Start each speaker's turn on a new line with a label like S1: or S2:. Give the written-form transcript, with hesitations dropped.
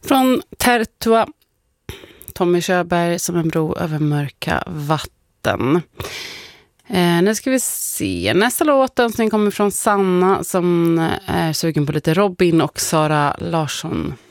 S1: Från Tertua, Tommy Körberg, Som en bro över mörka vatten. Nu ska vi se. Nästa låt kommer från Sanna som är sugen på lite Robin och Sara Larsson.